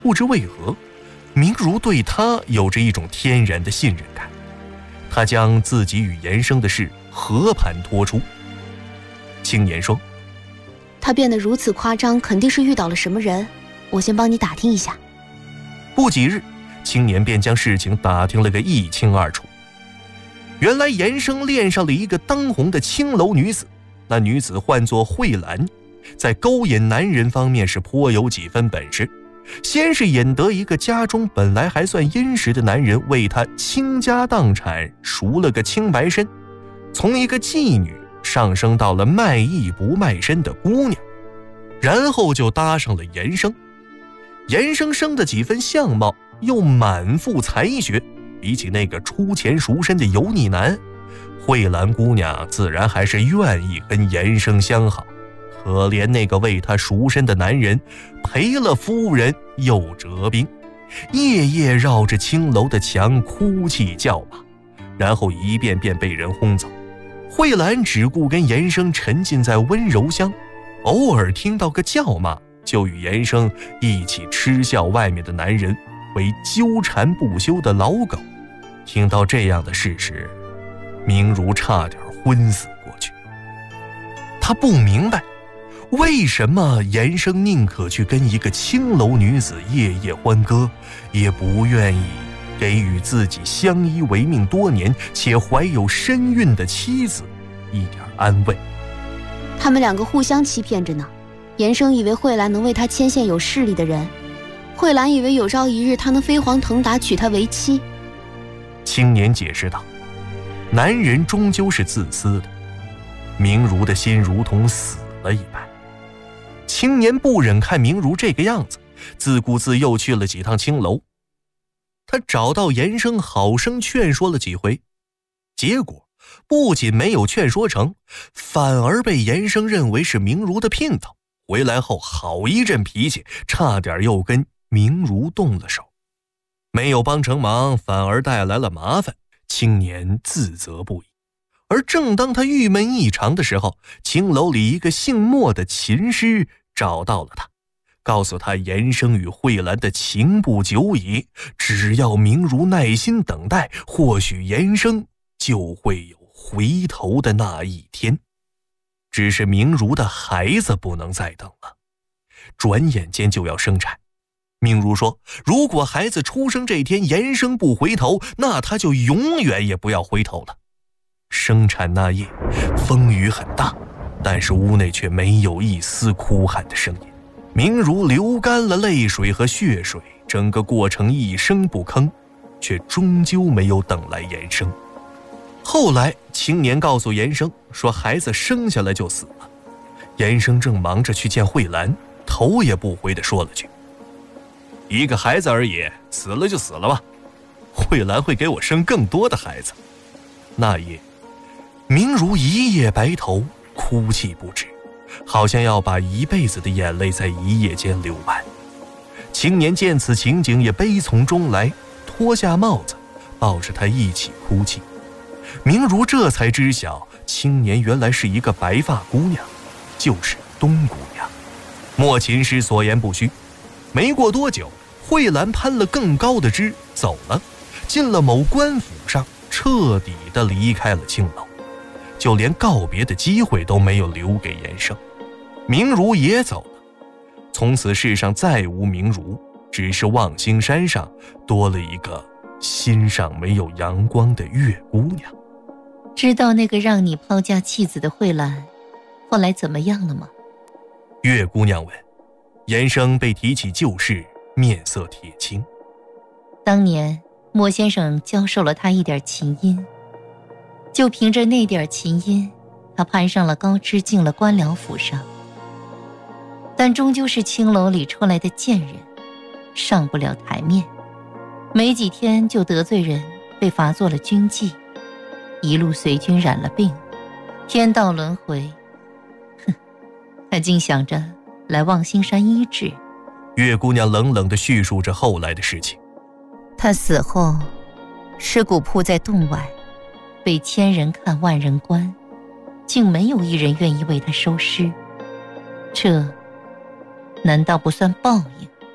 不知为何，明如对他有着一种天然的信任感。他将自己与延生的事和盘托出。青年说： 他变得如此夸张，肯定是遇到了什么人，我先帮你打听一下。 不几日，青年便将事情打听了个一清二楚。原来延生恋上了一个当红的青楼女子，那女子唤作慧兰，在勾引男人方面是颇有几分本事。先是引得一个家中本来还算殷实的男人为他倾家荡产赎了个清白身，从一个妓女上升到了卖艺不卖身的姑娘，然后就搭上了延生。延生生的几分相貌又满腹才学，比起那个出钱赎身的油腻男，慧兰姑娘自然还是愿意跟延生相好。可怜那个为他赎身的男人，赔了夫人又折兵，夜夜绕着青楼的墙哭泣叫骂，然后一遍遍被人轰走。慧兰只顾跟延生沉浸在温柔乡，偶尔听到个叫骂，就与延生一起嗤笑外面的男人为纠缠不休的老狗。听到这样的事时，明如差点昏死过去。他不明白为什么延生宁可去跟一个青楼女子夜夜欢歌，也不愿意给予自己相依为命多年且怀有身孕的妻子一点安慰。 他们两个互相欺骗着呢。延生以为慧兰能为他牵线有势力的人，慧兰以为有朝一日他能飞黄腾达娶她为妻。 青年解释道：男人终究是自私的，明如的心如同死了一般。青年不忍看明如这个样子，自顾自又去了几趟青楼。他找到延生，好生劝说了几回，结果不仅没有劝说成，反而被延生认为是明如的姘头。回来后好一阵脾气，差点又跟明如动了手。没有帮成忙，反而带来了麻烦，青年自责不已。而正当他郁闷异常的时候，青楼里一个姓莫的琴师找到了他，告诉他延生与慧兰的情不久矣，只要明如耐心等待，或许延生就会有回头的那一天。只是明如的孩子不能再等了，转眼间就要生产。明如说，如果孩子出生这天延生不回头，那他就永远也不要回头了。生产那夜，风雨很大，但是屋内却没有一丝哭喊的声音。明如流干了泪水和血水，整个过程一声不吭，却终究没有等来延生。后来青年告诉延生说，孩子生下来就死了。延生正忙着去见慧兰，头也不回地说了句：一个孩子而已，死了就死了吧，慧兰会给我生更多的孩子。那夜明如一夜白头，哭泣不止，好像要把一辈子的眼泪在一夜间流完。青年见此情景也悲从中来，脱下帽子抱着他一起哭泣。明如这才知晓，青年原来是一个白发姑娘，就是冬姑娘。莫琴师所言不虚，没过多久，慧兰攀了更高的枝走了，进了某官府上，彻底地离开了青楼，就连告别的机会都没有留给延生。明如也走了，从此世上再无明如，只是望星山上多了一个心上没有阳光的月姑娘。 知道那个让你抛家弃子的慧兰后来怎么样了吗？ 月姑娘问。延生被提起旧事，面色铁青。 当年莫先生教授了他一点琴音，就凭着那点琴音，他攀上了高枝，进了官僚府上。但终究是青楼里出来的贱人，上不了台面，没几天就得罪人，被罚做了军妓，一路随军染了病，天道轮回。哼，他竟想着来望星山医治。 月姑娘冷冷地叙述着后来的事情。 他死后，尸骨铺在洞外，被千人看万人观，竟没有一人愿意为他收尸。这难道不算报应？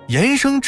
严生